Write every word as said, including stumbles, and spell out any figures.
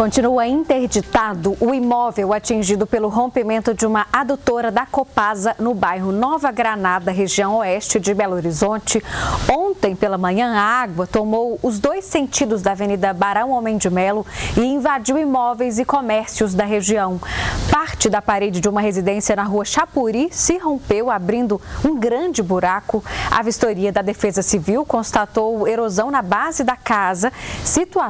Continua interditado o imóvel atingido pelo rompimento de uma adutora da Copasa no bairro Nova Granada, região oeste de Belo Horizonte. Ontem pela manhã, a água tomou os dois sentidos da Avenida Barão Homem de Melo e invadiu imóveis e comércios da região. Parte da parede de uma residência na rua Chapuri se rompeu, abrindo um grande buraco. A vistoria da Defesa Civil constatou erosão na base da casa, situação